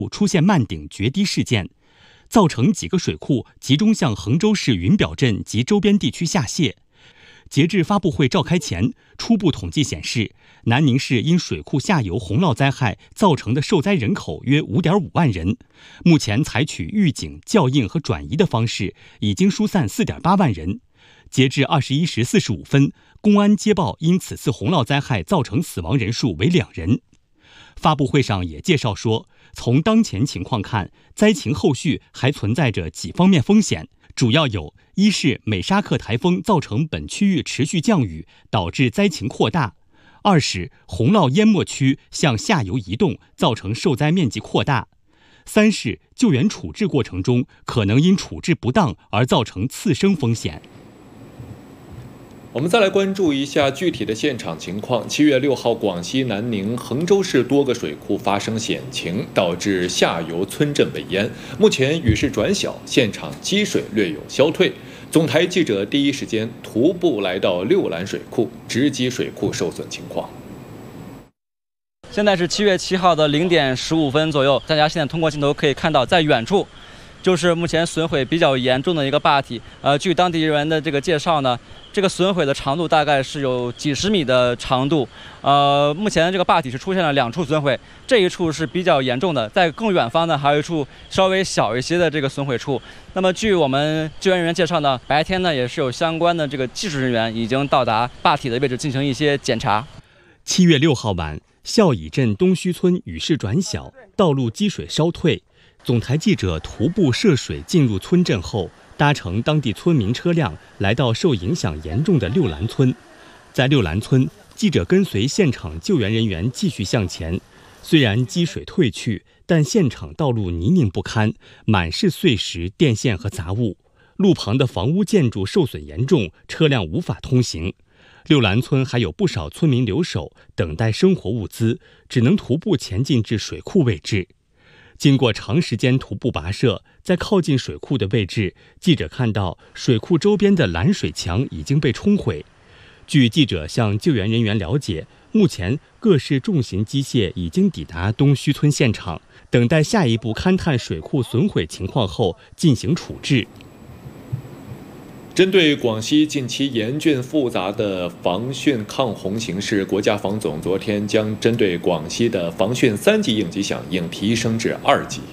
出现漫顶决堤事件，造成几个水库集中向衡州市云表镇及周边地区下泄。截至发布会召开前，初步统计显示，南宁市因水库下游洪涝灾害造成的受灾人口约5.5万人。目前采取预警、校应和转移的方式，已经疏散4.8万人。截至21时45分，公安接报因此次洪涝灾害造成死亡人数为2人。发布会上也介绍说，从当前情况看，灾情后续还存在着几方面风险，主要有：一是美沙克台风造成本区域持续降雨，导致灾情扩大；二是洪涝淹没区向下游移动，造成受灾面积扩大；三是救援处置过程中可能因处置不当而造成次生风险。 我们再来关注一下具体的现场情况。7月6号，广西南宁、衡州市多个水库发生险情，导致下游村镇被淹。目前雨势转小，现场积水略有消退。总台记者第一时间徒步来到六兰水库，直击水库受损情况。 现在是7月7号的0点15分左右，大家现在通过镜头可以看到，在远处就是目前损毁比较严重的一个坝体。据当地人员的这个介绍呢，这个损毁的长度大概是有几十米的长度。目前这个坝体是出现了2处损毁，这一处是比较严重的，在更远方呢还有一处稍微小一些的这个损毁处。那么据我们救援人员介绍呢，白天呢也是有相关的这个技术人员已经到达坝体的位置进行一些检查。 7月6号晚，孝乙镇东须村雨势转小，道路积水稍退。总台记者徒步涉水进入村镇后，搭乘当地村民车辆来到受影响严重的六兰村。在六兰村，记者跟随现场救援人员继续向前。虽然积水退去，但现场道路泥泞不堪，满是碎石、电线和杂物，路旁的房屋建筑受损严重，车辆无法通行。六兰村还有不少村民留守，等待生活物资，只能徒步前进至水库位置。经过长时间徒步跋涉，在靠近水库的位置，记者看到水库周边的拦水墙已经被冲毁。据记者向救援人员了解，目前各式重型机械已经抵达东须村现场，等待下一步勘探水库损毁情况后进行处置。 针对广西近期严峻复杂的防汛抗洪形势，国家防总昨天将针对广西的防汛3级应急响应提升至2级。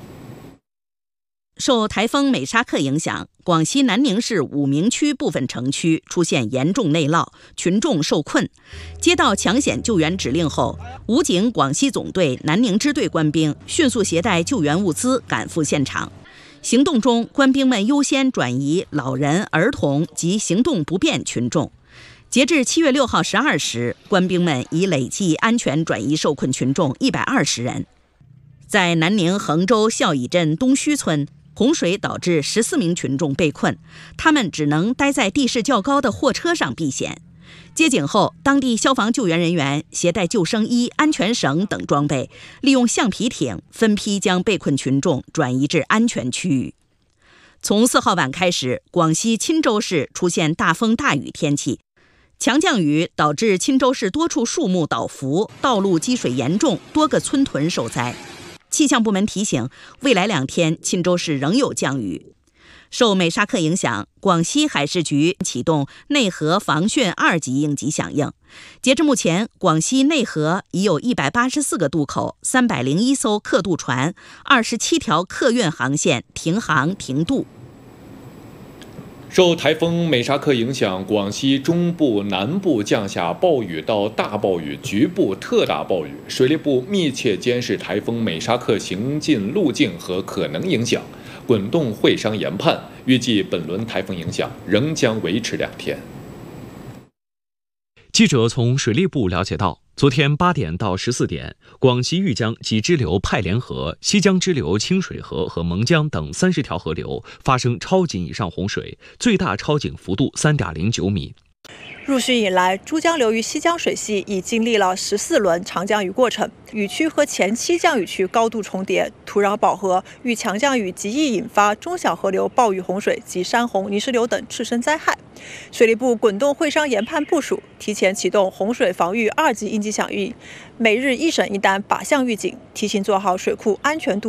受台风美沙克影响，广西南宁市武鸣区部分城区出现严重内涝，群众受困。接到抢险救援指令后，武警广西总队南宁支队官兵迅速携带救援物资赶赴现场。行动中，官兵们优先转移老人、儿童及行动不便群众。截至7月6号12时，官兵们已累计安全转移受困群众120人。在南宁衡州孝乙镇东须村，洪水导致14名群众被困，他们只能待在地势较高的货车上避险。接警后，当地消防救援人员携带救生衣、安全绳等装备，利用橡皮艇分批将被困群众转移至安全区域。从4号晚开始，广西钦州市出现大风大雨天气，强降雨导致钦州市多处树木倒伏，道路积水严重，多个村屯受灾。气象部门提醒，未来2天钦州市仍有降雨。受美沙克影响，广西海事局启动内河防汛2级应急响应。截至目前，广西内河已有184个渡口、301艘客渡船、27条客运航线停航停渡。 受台风美沙克影响，广西中部、南部降下暴雨到大暴雨，局部特大暴雨。水利部密切监视台风美沙克行进路径和可能影响，滚动会商研判，预计本轮台风影响仍将维持2天。 记者从水利部了解到，昨天8点到14点，广西玉江及支流派连河、西江支流清水河和勐江等30条河流发生超警以上洪水，最大超警幅度3.09米。 入汛以来，珠江流域西江水系已经历了14轮长降雨过程，雨区和前期降雨区高度重叠，土壤饱和，遇强降雨极易引发中小河流暴雨洪水及山洪、泥石流等次生灾害。水利部滚动会商研判部署，提前启动洪水防御2级应急响应，每日1省1单靶向预警，提醒做好水库安全度